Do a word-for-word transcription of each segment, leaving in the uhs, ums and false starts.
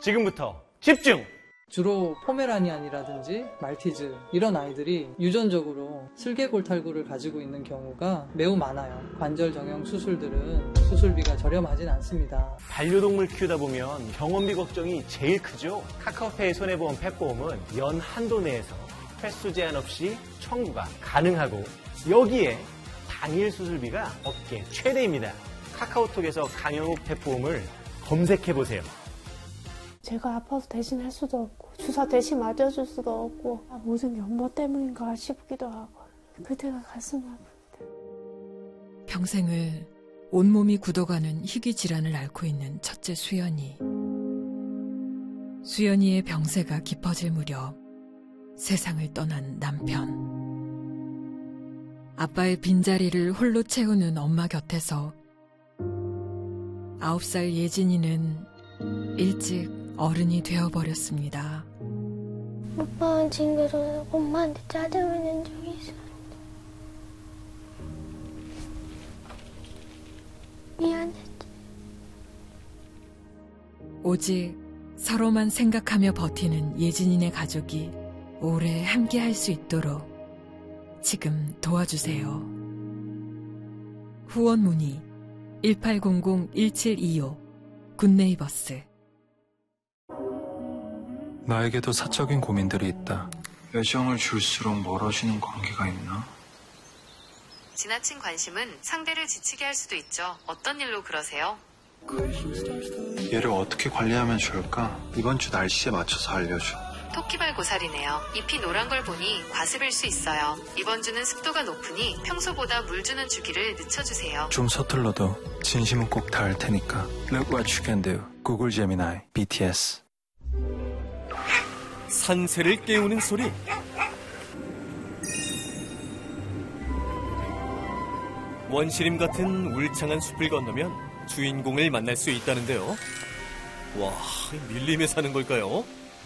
지금부터 집중! 주로 포메라니안이라든지 말티즈 이런 아이들이 유전적으로 슬개골 탈구를 가지고 있는 경우가 매우 많아요. 관절 정형 수술들은 수술비가 저렴하진 않습니다. 반려동물 키우다 보면 병원비 걱정이 제일 크죠. 카카오페이 손해보험 펫보험은 연 한도 내에서 횟수 제한 없이 청구가 가능하고 여기에 당일 수술비가 업계 최대입니다. 카카오톡에서 강영욱 펫보험을 검색해보세요. 제가 아파서 대신 할 수도 없고 주사 대신 맞아줄 수도 없고 아, 모든 게 엄마 때문인가 싶기도 하고 그때가 가슴 아픕니다. 평생을 온몸이 굳어가는 희귀 질환을 앓고 있는 첫째 수연이. 수연이의 병세가 깊어질 무렵 세상을 떠난 남편. 아빠의 빈자리를 홀로 채우는 엄마 곁에서 아홉 살 예진이는 일찍 어른이 되어버렸습니다. 오빠는 징그러워 엄마한테 짜증을 낸 적이 있었는데 미안했지. 오직 서로만 생각하며 버티는 예진이네 가족이 오래 함께할 수 있도록 지금 도와주세요. 후원 문의 일팔공공 일칠이오 굿네이버스. 나에게도 사적인 고민들이 있다. 애정을 줄수록 멀어지는 관계가 있나? 지나친 관심은 상대를 지치게 할 수도 있죠. 어떤 일로 그러세요? 얘를 어떻게 관리하면 좋을까? 이번 주 날씨에 맞춰서 알려줘. 토끼발 고사리네요. 잎이 노란 걸 보니 과습일 수 있어요. 이번 주는 습도가 높으니 평소보다 물 주는 주기를 늦춰주세요. 좀 서툴러도 진심은 꼭 닿을 테니까. Look what you can do. 구글 제미나이 비티에스. 산새를 깨우는 소리. 원시림 같은 울창한 숲을 건너면 주인공을 만날 수 있다는데요. 와, 밀림에 사는 걸까요?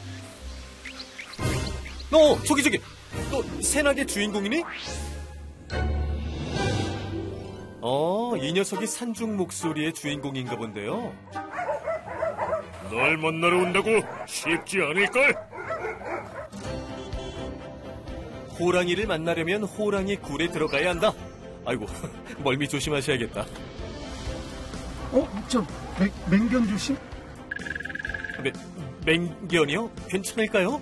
너 저기 저기 너 새나게 주인공이니? 어, 이 녀석이 산중 목소리의 주인공인가 본데요. 널 만나러 온다고 쉽지 않을걸? 호랑이를 만나려면 호랑이 굴에 들어가야 한다. 아이고, 멀미 조심하셔야겠다. 어? 저 맹, 맹견 조심? 맹, 맹견이요? 괜찮을까요?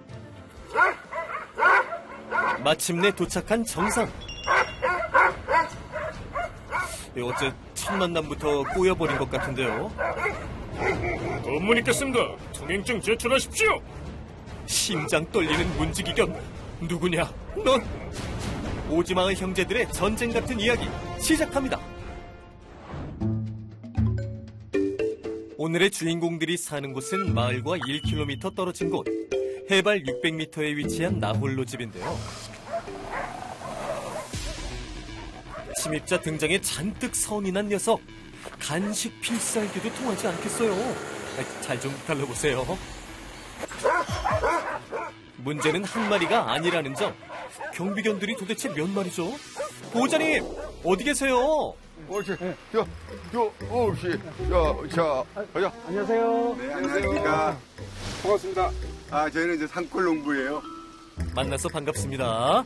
마침내 도착한 정상. 어째 첫 만남부터 꼬여버린 것 같은데요. 검문 있겠습니다. 통행증 제출하십시오. 심장 떨리는 문지기견. 누구냐? 넌? 오지마을 형제들의 전쟁 같은 이야기 시작합니다. 오늘의 주인공들이 사는 곳은 마을과 일 킬로미터 떨어진 곳, 해발 육백 미터에 위치한 나홀로 집인데요. 침입자 등장에 잔뜩 성이 난 녀석. 간식 필살기도 통하지 않겠어요. 잘 좀 달라보세요. 문제는 한 마리가 아니라는 점. 경비견들이 도대체 몇 마리죠? 보호자님, 어디 계세요? 옳지. 저, 저, 옳지. 저, 저, 보자. 안녕하세요. 네, 안녕하십니까. 반갑습니다. 아, 저희는 이제 산골농부예요. 만나서 반갑습니다.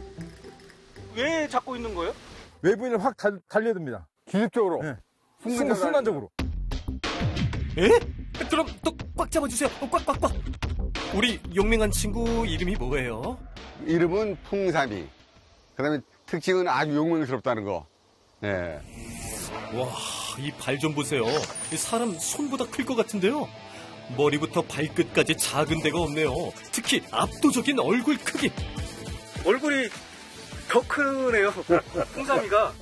왜 잡고 있는 거예요? 외부인을 확 달, 달려듭니다. 기습적으로. 네. 순간, 순간적으로. 에? 그럼 또 꽉 잡아주세요. 꽉, 꽉, 꽉. 우리 용맹한 친구 이름이 뭐예요? 이름은 풍삼이. 그 다음에 특징은 아주 용맹스럽다는 거. 예. 와, 이 발 좀 보세요. 이 사람 손보다 클 것 같은데요. 머리부터 발끝까지 작은 데가 없네요. 특히 압도적인 얼굴 크기. 얼굴이 더 크네요. 풍삼이가.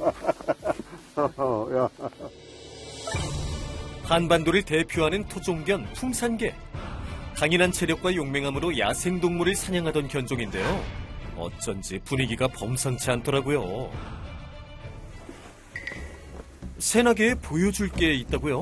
한반도를 대표하는 토종견 풍산개. 강인한 체력과 용맹함으로 야생동물을 사냥하던 견종인데요. 어쩐지 분위기가 범상치 않더라고요. 새나개에 보여줄 게 있다고요?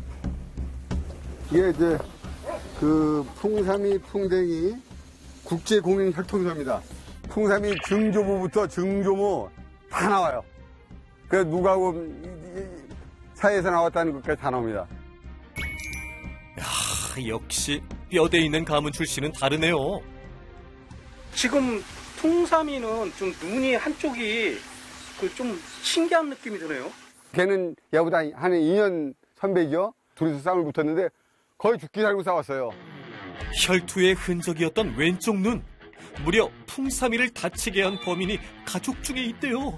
이게 이제 그 풍삼이 풍뎅이 국제공인 혈통조입니다. 풍삼이 증조부부터 증조모 다 나와요. 그래서 누가고 사이에서 나왔다는 것까지 다 나옵니다. 야, 역시 뼈대 있는 가문 출신은 다르네요. 지금 풍삼이는 좀 눈이 한쪽이 그 좀 신기한 느낌이 드네요. 걔는 얘보다 한 이 년 선배죠. 둘이서 싸움을 붙었는데 거의 죽기 살고 싸웠어요. 혈투의 흔적이었던 왼쪽 눈. 무려 풍삼이를 다치게 한 범인이 가족 중에 있대요.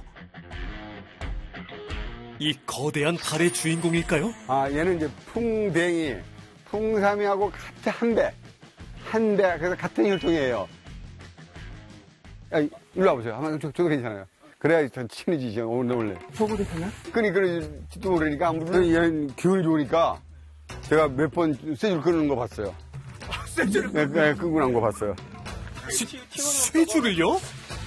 이 거대한 달의 주인공일까요? 아, 얘는 이제 풍댕이, 풍삼이하고 같은 한 배. 한 배, 그래서 같은 혈통이에요. 야, 일로 와보세요. 한번 저, 저도 괜찮아요. 그래야 전 친해지죠, 오늘, 원래. 보고 되나? 끈이 끊어질지도 모르니까, 아무튼 얘는 기운이 좋으니까 제가 몇 번 쇠줄 끊는 거 봤어요. 쇠줄을 네, 네, 끈고 난 거 봤어요. 쇠줄을요?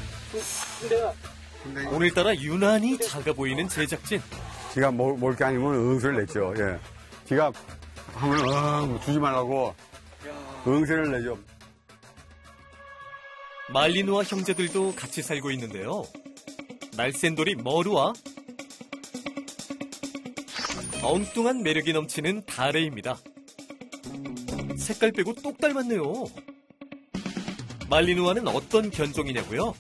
오늘따라 유난히 작아 보이는 제작진. 지가 먹을 게 아니면 응세를 냈죠. 예. 지가 하면 응 주지 말라고 응세를 내죠. 말리누아 형제들도 같이 살고 있는데요. 날쌘돌이 머루와 엉뚱한 매력이 넘치는 다레입니다. 색깔 빼고 똑 닮았네요. 말리누아는 어떤 견종이냐고요?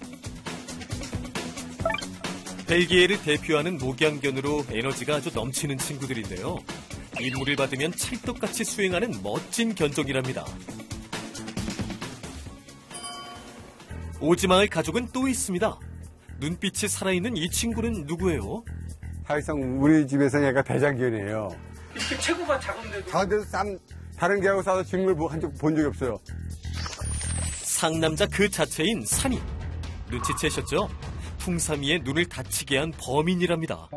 벨기에를 대표하는 목양견으로 에너지가 아주 넘치는 친구들인데요. 임무를 받으면 찰떡같이 수행하는 멋진 견종이랍니다. 오지마을 가족은 또 있습니다. 눈빛이 살아있는 이 친구는 누구예요? 사실상 우리 집에서 얘가 대장견이에요. 이렇게 체구가 작은데도. 작은데도 쌈, 다른 개하고 싸서 징을 한쪽 본 적이 없어요. 상남자 그 자체인 산이. 눈치채셨죠? 풍삼이의 눈을 다치게 한 범인이랍니다.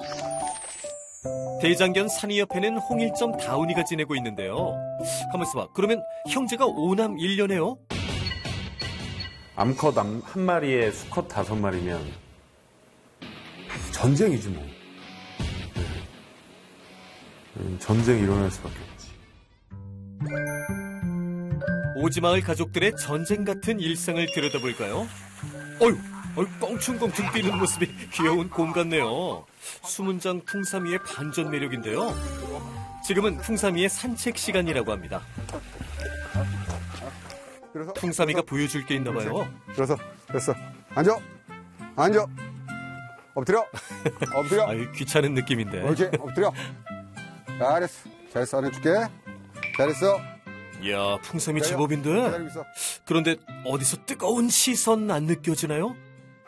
대장견 산이 옆에는 홍일점 다운이가 지내고 있는데요. 가만있어 봐. 그러면 형제가 오남 일녀네요? 암컷 한 마리에 수컷 다섯 마리면 전쟁이지 뭐. 네. 전쟁이 일어날 수밖에 없지. 오지마을 가족들의 전쟁 같은 일상을 들여다볼까요? 어휴, 어휴, 껑충껑충 뛰는 모습이 귀여운 곰 같네요. 수문장 풍삼이의 반전 매력인데요. 지금은 풍삼이의 산책 시간이라고 합니다. 그래서 풍삼이가 보여줄 게 있나 봐요. 그래서 됐어. 앉아. 앉아. 엎드려. 엎드려. 아유, 귀찮은 느낌인데. 그렇지. 엎드려. 잘했어. 잘했어. 안해줄게. 잘했어. 이야, 풍삼이 기다려. 제법인데. 기다리고 있어. 그런데 어디서 뜨거운 시선 안 느껴지나요?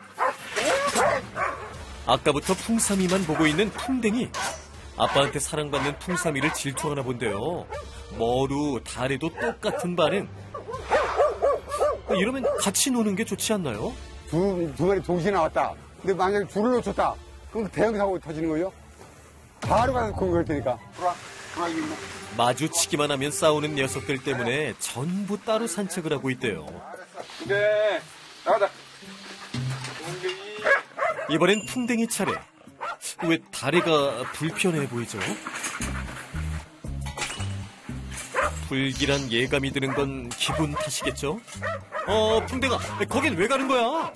아까부터 풍삼이만 보고 있는 풍댕이. 아빠한테 사랑받는 풍삼이를 질투하나 본데요. 머루, 달에도 똑같은 반응. 이러면 같이 노는 게 좋지 않나요? 두, 두 마리 동시에 나왔다. 근데 만약에 줄을 놓쳤다. 그럼 대형 사고 터지는 거죠? 바로 가서 공격할 테니까. 마주치기만 하면 싸우는 녀석들 때문에 전부 따로 산책을 하고 있대요. 네, 나가자. 이번엔 풍뎅이 차례. 왜 다리가 불편해 보이죠? 불길한 예감이 드는 건 기분 탓이겠죠? 어, 풍뎅아, 거긴 왜 가는 거야?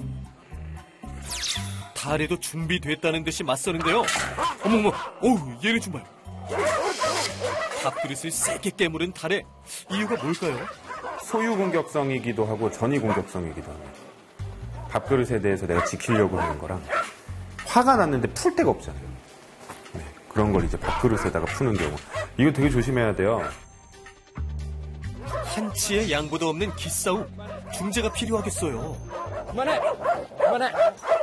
다리도 준비됐다는 듯이 맞서는데요. 어머머, 어우, 얘를 좀 봐요. 밥그릇을 세게 깨물은 달에 이유가 뭘까요? 소유 공격성이기도 하고 전위 공격성이기도 합니다. 밥그릇에 대해서 내가 지키려고 하는 거랑 화가 났는데 풀 데가 없잖아요. 네, 그런 걸 이제 밥그릇에다가 푸는 경우. 이거 되게 조심해야 돼요. 한치의 양보도 없는 기싸움. 중재가 필요하겠어요. 그만해! 그만해!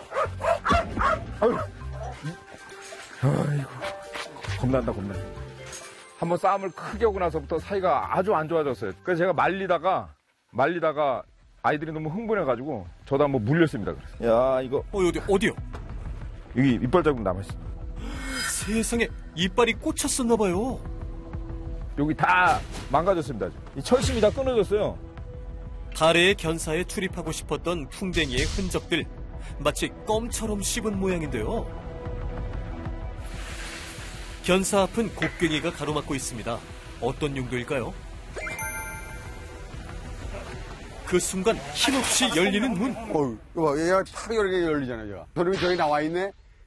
아유. 아이고. 겁난다, 겁나. 한번 싸움을 크게 하고 나서부터 사이가 아주 안 좋아졌어요. 그래서 제가 말리다가, 말리다가 아이들이 너무 흥분해가지고 저도 한번 물렸습니다. 그래서. 야, 이거. 어, 어디, 어디요? 여기 이빨 자국 남아있어. 세상에, 이빨이 꽂혔었나봐요. 여기 다 망가졌습니다. 이 철심이 다 끊어졌어요. 달의 견사에 출입하고 싶었던 풍뎅이의 흔적들. 마치 껌처럼 씹은 모양인데요. 견사 앞은 곡괭이가 가로막고 있습니다. 어떤 용도일까요? 그 순간 힘없이 열리는 문. 어휴, 이거 봐. 얘가 탁 열게 열리잖아요. 저놈이 저기 나와 있네?